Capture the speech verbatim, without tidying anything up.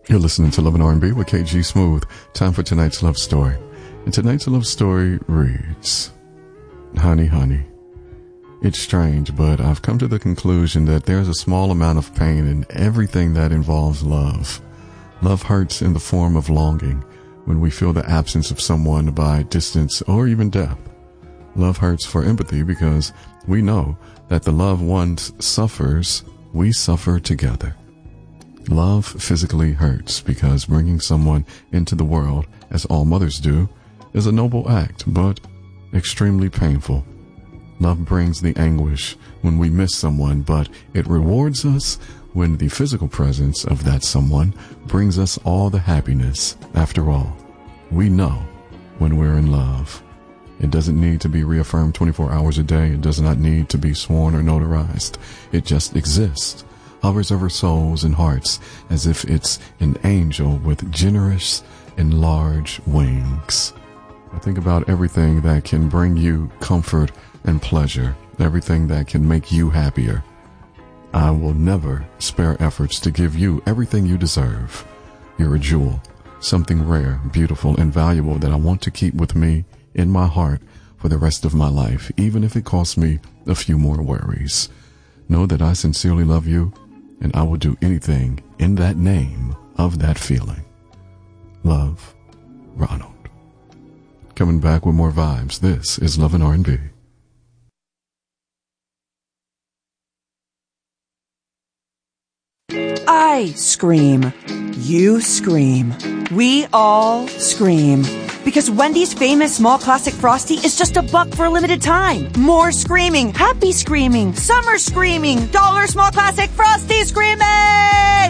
You're listening to Love and R and B with K G Smooth. Time for tonight's love story. And tonight's love story reads, Honey, honey. It's strange, but I've come to the conclusion that there's a small amount of pain in everything that involves love. Love hurts in the form of longing when we feel the absence of someone by distance or even death. Love hurts for empathy because we know that the loved one suffers, we suffer together. Love physically hurts because bringing someone into the world, as all mothers do, is a noble act, but extremely painful. Love brings the anguish when we miss someone, but it rewards us when the physical presence of that someone brings us all the happiness. After all, we know when we're in love. It doesn't need to be reaffirmed twenty-four hours a day. It does not need to be sworn or notarized. It just exists, hovers over souls and hearts as if it's an angel with generous and large wings. I think about everything that can bring you comfort and pleasure, everything that can make you happier. I will never spare efforts to give you everything you deserve. You're a jewel, something rare, beautiful, and valuable that I want to keep with me in my heart for the rest of my life, even if it costs me a few more worries. Know that I sincerely love you, and I will do anything in that name of that feeling. Love, Ronald. Coming back with more vibes. This is Love and R and B. I scream. You scream. We all scream. Because Wendy's famous small classic Frosty is just a buck for a limited time. More screaming, happy screaming, summer screaming, dollar small classic Frosty screaming!